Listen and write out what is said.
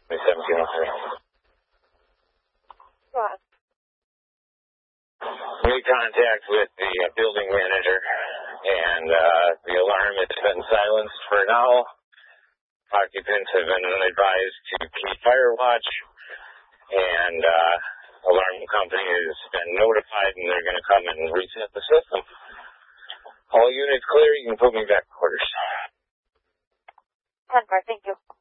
1703. What? Made contact with the building manager, and the alarm has been silenced for now. Occupants have been advised to keep fire watch, and alarm company has been notified, and they're going to come and reset the system. All units clear. You can put me back to quarters. 10-4, thank you.